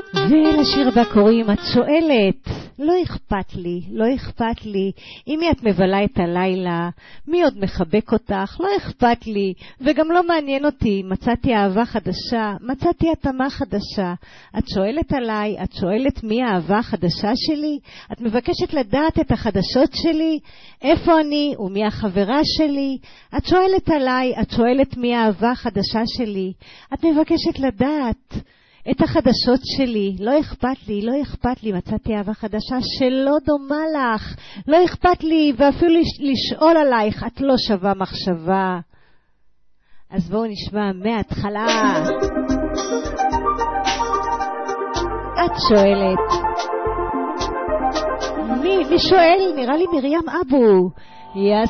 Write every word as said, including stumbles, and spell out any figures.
ולשיר הבא קוראים את שואלת, לא אכפת לי, לא אכפת לי, עם מי את מבלה את הלילה, מי עוד מחבק אותך, לא אכפת לי, וגם לא מעניין אותי, מצאתי אהבה חדשה, מצאתי התאמה חדשה, את שואלת עליי, את שואלת מי האהבה החדשה שלי, את מבקשת לדעת את החדשות שלי, איפה אני ומי החברה שלי, את שואלת עליי, את שואלת מי האהבה החדשה שלי, את מבקשת לדעת את החדשות שלי, לא אכפת לי, לא אכפת לי, מצאתי אהבה חדשה שלא דומה לך, לא אכפת לי, ואפילו לשאול עלייך, את לא שווה מחשבה. אז בואו נשמע מההתחלה. את שואלת. מי, מי שואל? נראה לי מרים אבו. יא